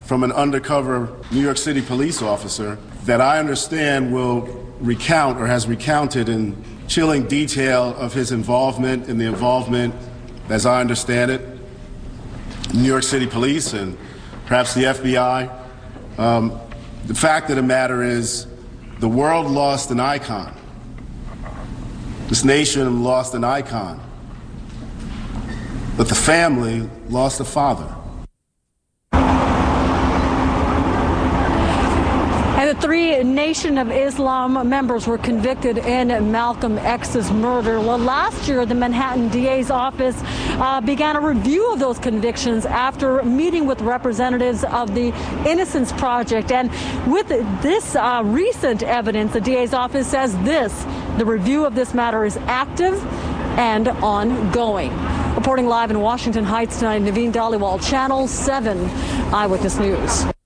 from an undercover New York City police officer that I understand will recount or has recounted in chilling detail of his involvement in the involvement, as I understand it, New York City Police and perhaps the FBI. The fact of the matter is the world lost an icon. This nation lost an icon. But the family lost a father. And the three Nation of Islam members were convicted in Malcolm X's murder. Well, last year, the Manhattan DA's office began a review of those convictions after meeting with representatives of the Innocence Project. And with this recent evidence, the DA's office says the review of this matter is active and ongoing. Reporting live in Washington Heights tonight, Naveen Dhaliwal, Channel 7 Eyewitness News.